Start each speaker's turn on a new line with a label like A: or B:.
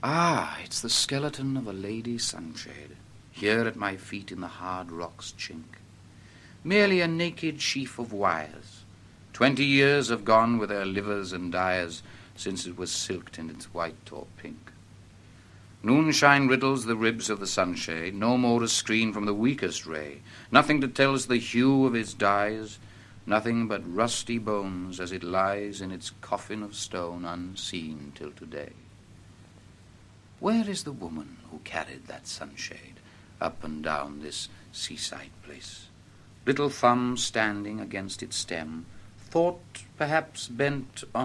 A: Ah, it's the skeleton of a lady sunshade, here at my feet in the hard rock's chink. Merely a naked sheaf of wires. 20 years have gone with their livers and dyers since it was silked in its white or pink. Noonshine riddles the ribs of the sunshade, no more to screen from the weakest ray, nothing to tell us the hue of its dyes, nothing but rusty bones as it lies in its coffin of stone unseen till today. Where is the woman who carried that sunshade up and down this seaside place? Little thumb standing against its stem, thought perhaps bent on